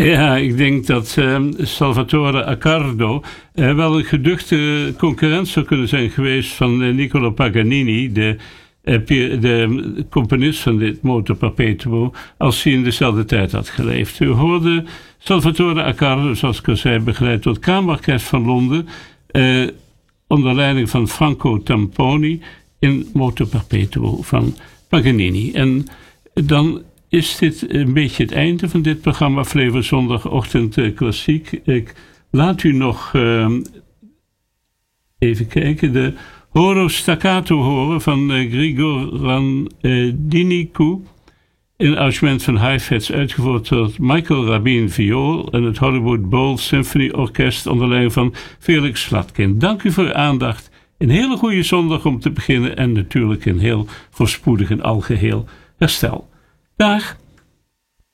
Ja, ik denk dat Salvatore Accardo wel een geduchte concurrent zou kunnen zijn geweest van Niccolo Paganini, de componist van dit Moto Perpetuo, als hij in dezelfde tijd had geleefd. U hoorde Salvatore Accardo, zoals ik al zei, begeleid door het Kamerorkest van Londen, onder leiding van Franco Tamponi in Moto Perpetuo van Paganini. En dan is dit een beetje het einde van dit programma Flevo Zondagochtend Klassiek. Ik laat u nog even kijken, de Horo Staccato horen van Grigoran Dinicu, in arrangement van Heifetz, uitgevoerd door Michael Rabin viool en het Hollywood Bowl Symphony Orkest onder leiding van Felix Slatkin. Dank u voor uw aandacht. Een hele goede zondag om te beginnen en natuurlijk een heel voorspoedig en algeheel herstel. Dag!